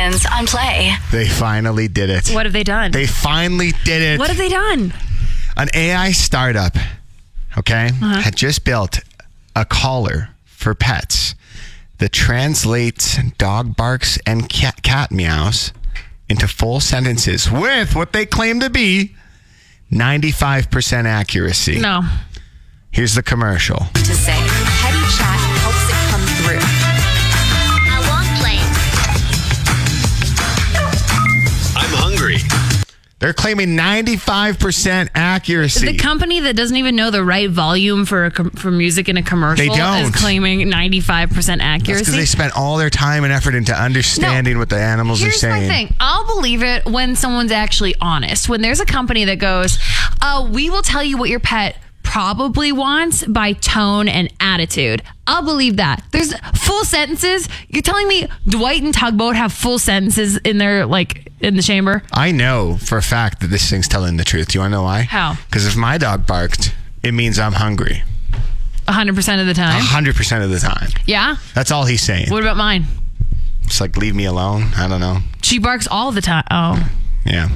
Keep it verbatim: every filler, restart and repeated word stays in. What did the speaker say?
Questions on Play. They finally did it. What have they done? They finally did it. What have they done? An A I startup, okay, Uh-huh. had just built a collar for pets that translates dog barks and cat, cat meows into full sentences with what they claim to be ninety-five percent accuracy. No. Here's the commercial. To say, heady chat helps it come through. I want planes. I'm hungry. They're claiming ninety-five percent accuracy. The company that doesn't even know the right volume for a com- for music in a commercial They don't. is claiming ninety-five percent accuracy. because they spent all their time and effort into understanding No. what the animals Here's are saying. my thing. I'll believe it when someone's actually honest. When there's a company that goes, uh, we will tell you what your pet probably wants by tone and attitude. I'll believe that. There's full sentences. You're telling me Dwight and Tugboat have full sentences in their, like, in the chamber? I know for a fact that this thing's telling the truth. Do you want to know why? How? Because if my dog barked, it means I'm hungry. one hundred percent of the one time? hundred percent of the time. Yeah? That's all he's saying. What about mine? It's like, leave me alone. I don't know. She barks all the time. Oh. Yeah.